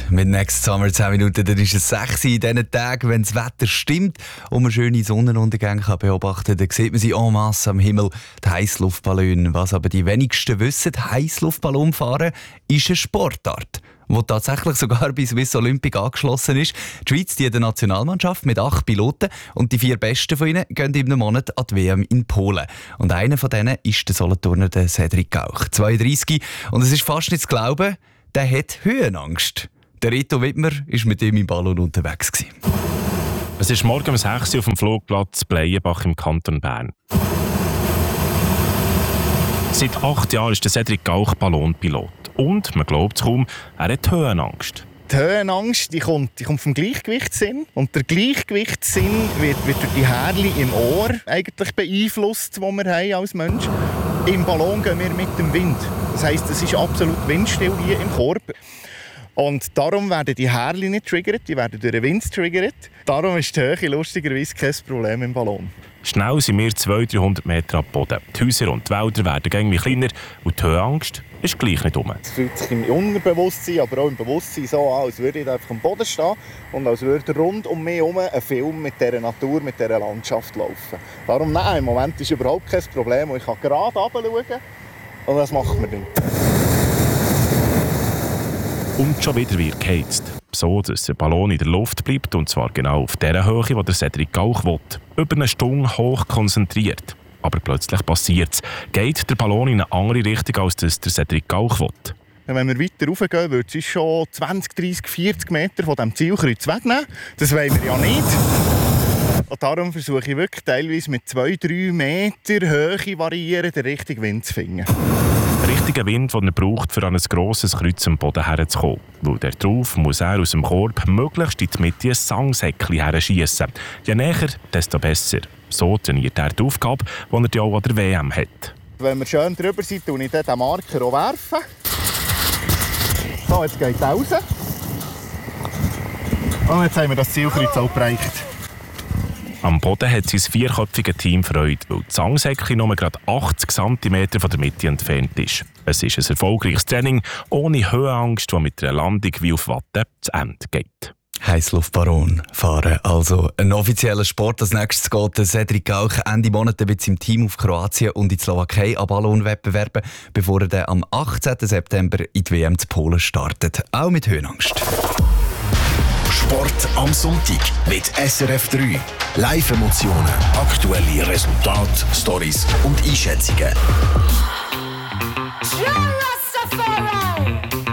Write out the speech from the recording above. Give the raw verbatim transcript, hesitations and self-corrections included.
mit Next Summer zehn Minuten, dann ist es sechs in diesen Tagen, wenn das Wetter stimmt und man schöne Sonnenuntergänge kann beobachten kann, dann sieht man sie en masse am Himmel, die Heissluftballone. Was aber die wenigsten wissen, Heissluftballonfahren ist eine Sportart, wo tatsächlich sogar bei Swiss Olympic angeschlossen ist. Die Schweiz die hat eine Nationalmannschaft mit acht Piloten und die vier besten von ihnen gehen in einem Monat an die W M in Polen. Und einer von denen ist der Solothurner der Cedric Gauch, zweiunddreissig. Und es ist fast nicht zu glauben, der hat Höhenangst. Der Reto Wittmer war mit ihm im Ballon unterwegs. Es ist morgen um sechs Uhr auf dem Flugplatz Bleienbach im Kanton Bern. Seit acht Jahren ist der Cedric Gauch Ballonpilot. Und, man glaubt es kaum, er hat Höhenangst. Die Höhenangst die kommt, die kommt vom Gleichgewichtssinn. Und der Gleichgewichtssinn wird, wird durch die Härchen im Ohr eigentlich beeinflusst, die wir haben als Mensch. Im Ballon gehen wir mit dem Wind. Das heisst, es ist absolut windstill hier im Korb. Und darum werden die Härchen nicht triggert, die werden durch den Wind triggert. Darum ist die Höhe lustigerweise kein Problem im Ballon. Schnell sind wir zweihundert, dreihundert Meter ab Boden. Die Häuser und die Wälder werden irgendwie kleiner und die Höhenangst ist gleich nicht um. Es fühlt sich im Unterbewusstsein, aber auch im Bewusstsein so an, als würde ich einfach am Boden stehen und als würde rund um mich herum ein Film mit dieser Natur, mit dieser Landschaft laufen. Darum, nein, im Moment ist überhaupt kein Problem. Ich kann gerade runterschauen und das macht mir nichts. Und schon wieder wird geheizt. So, dass der Ballon in der Luft bleibt, und zwar genau auf der Höhe, die der Cedric Gauch will. Über eine Stunde hoch konzentriert. Aber plötzlich passiert es. Geht der Ballon in eine andere Richtung, als das der Cedric Gauch will. Wenn wir weiter raufgehen, wird es schon zwanzig, dreissig, vierzig Meter von diesem Zielkreuz wegnehmen. Das wollen wir ja nicht. Und darum versuche ich wirklich teilweise mit zwei, drei Meter Höhe variieren, den richtigen Wind zu finden. Der richtige Wind, den er braucht, um an ein grosses Kreuz am Boden herzukommen. Weil darauf muss er aus dem Korb möglichst in die Mitte ein Sangsäckchen herschiessen. Je näher, desto besser. So trainiert er die Aufgabe, die er ja auch an der W M hat. Wenn wir schön drüber sind, werfe ich den Marker auch werfen. So, jetzt geht er raus. Und jetzt haben wir das Zielkreuz auch bereicht. Am Boden hat sein vierköpfiges Team Freude, weil das Sangsäckchen nur gerade achtzig Zentimeter von der Mitte entfernt ist. Es ist ein erfolgreiches Training, ohne Höhenangst, die mit einer Landung wie auf Watte zu Ende geht. Heissluftballon fahren, also ein offizieller Sport. Als nächstes geht Cedric Gauch Ende Monat mit seinem Team auf Kroatien und in die Slowakei an Ballonwettbewerben, bevor er dann am achtzehnten September in die W M zu Polen startet. Auch mit Höhenangst. Sport am Sonntag mit S R F drei. Live-Emotionen, aktuelle Resultate, Storys und Einschätzungen. Ja, Rastafari!